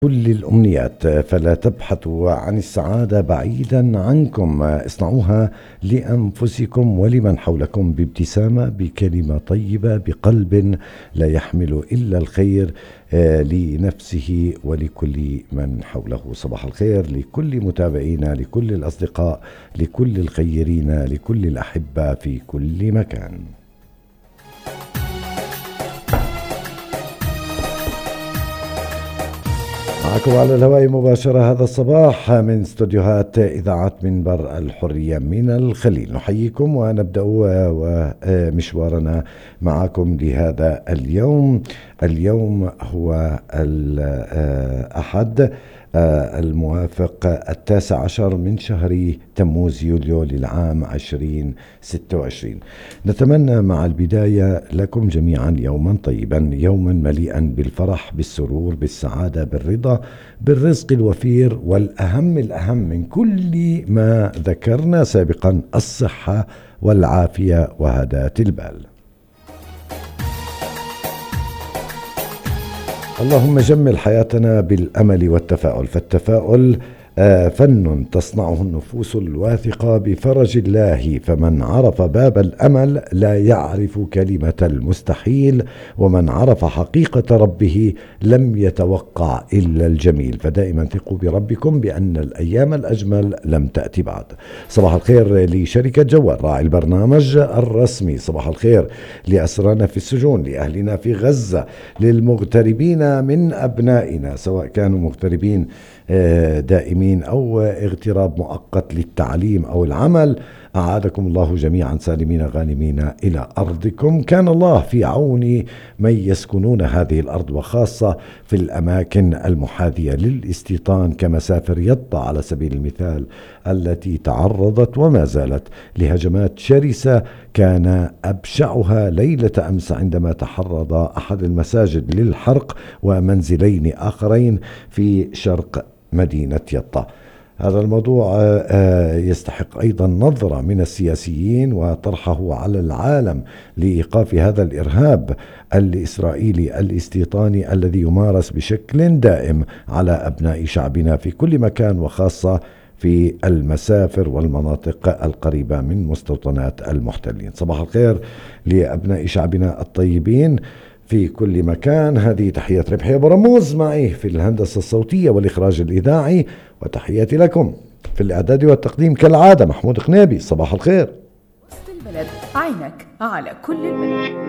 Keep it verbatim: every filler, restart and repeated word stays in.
كل الأمنيات، فلا تبحثوا عن السعادة بعيدا عنكم، اصنعوها لأنفسكم ولمن حولكم بابتسامة، بكلمة طيبة، بقلب لا يحمل إلا الخير لنفسه ولكل من حوله. صباح الخير لكل متابعينا، لكل الأصدقاء، لكل الخيرين، لكل الأحبة في كل مكان. معكم على الهواء مباشرة هذا الصباح من استوديوهات إذاعة منبر الحرية من الخليل. نحييكم ونبدأ مشوارنا معكم لهذا اليوم. اليوم هو الأحد الموافق التاسع عشر من شهر تموز يوليو للعام عشرين ستة وعشرين. نتمنى مع البداية لكم جميعا يوما طيبا، يوما مليئا بالفرح، بالسرور، بالسعادة، بالرضا، بالرزق الوفير، والأهم الأهم من كل ما ذكرنا سابقا الصحة والعافية وهداة البال. اللهم جمل حياتنا بالأمل والتفاؤل، فالتفاؤل فن تصنعه النفوس الواثقة بفرج الله، فمن عرف باب الأمل لا يعرف كلمة المستحيل، ومن عرف حقيقة ربه لم يتوقع إلا الجميل. فدائما ثقوا بربكم بأن الأيام الأجمل لم تأتي بعد. صباح الخير لشركة جوال راعي البرنامج الرسمي، صباح الخير لأسرانا في السجون، لأهلنا في غزة، للمغتربين من أبنائنا سواء كانوا مغتربين دائمين أو اغتراب مؤقت للتعليم أو العمل. أعادكم الله جميعا سالمين غانمين إلى أرضكم. كان الله في عون من يسكنون هذه الأرض، وخاصة في الأماكن المحاذية للاستيطان كمسافر يطا على سبيل المثال، التي تعرضت وما زالت لهجمات شرسة، كان أبشعها ليلة أمس عندما تحرض أحد المساجد للحرق ومنزلين آخرين في شرق مدينة يطا. هذا الموضوع يستحق أيضا نظرة من السياسيين وطرحه على العالم لإيقاف هذا الإرهاب الإسرائيلي الاستيطاني الذي يمارس بشكل دائم على أبناء شعبنا في كل مكان، وخاصة في المسافر والمناطق القريبة من مستوطنات المحتلين. صباح الخير لأبناء شعبنا الطيبين في كل مكان. هذه تحية ربحي أبو رموز معي في الهندسة الصوتية والإخراج الإذاعي، وتحياتي لكم في الإعداد والتقديم كالعادة محمود قنيبي. صباح الخير. وسط البلد، عينك على كل البلد.